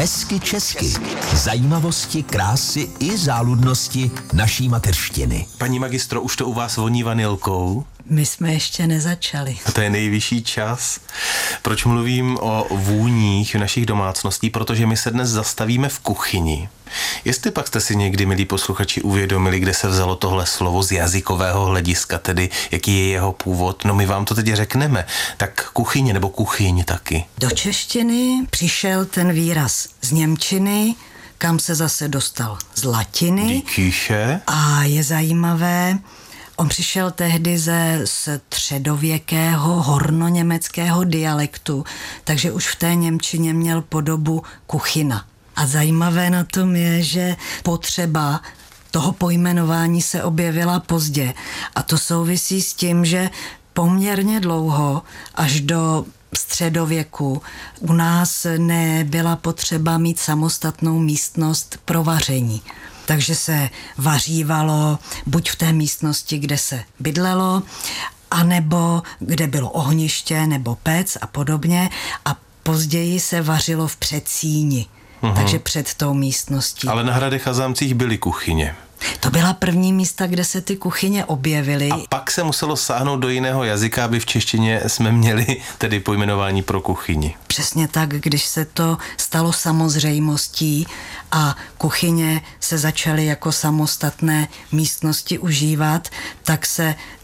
Hezky česky. Zajímavosti, krásy i záludnosti naší mateřštiny. Paní magistro, už to u vás voní vanilkou? My jsme ještě nezačali. A to je nejvyšší čas. Proč mluvím o vůních v našich domácností? Protože my se dnes zastavíme v kuchyni. Jestli pak jste si někdy, milí posluchači, uvědomili, kde se vzalo tohle slovo z jazykového hlediska, tedy jaký je jeho původ, no my vám to teď řekneme. Tak kuchyně nebo kuchyň taky. Do češtiny přišel ten výraz z němčiny, kam se zase dostal z latiny. Díkyše. A je zajímavé, on přišel tehdy ze středověkého hornoněmeckého dialektu, takže už v té němčině měl podobu kuchyna. A zajímavé na tom je, že potřeba toho pojmenování se objevila pozdě. A to souvisí s tím, že poměrně dlouho, až do středověku, u nás nebyla potřeba mít samostatnou místnost pro vaření. Takže se vařívalo buď v té místnosti, kde se bydlelo, anebo kde bylo ohniště nebo pec a podobně. A později se vařilo v předsíni. Takže před tou místností. Ale na Hradech a zámcích byly kuchyně. To byla první místa, kde se ty kuchyně objevily. A pak se muselo sáhnout do jiného jazyka, aby v češtině jsme měli tedy pojmenování pro kuchyni. Přesně tak, když se to stalo samozřejmostí a kuchyně se začaly jako samostatné místnosti užívat, tak se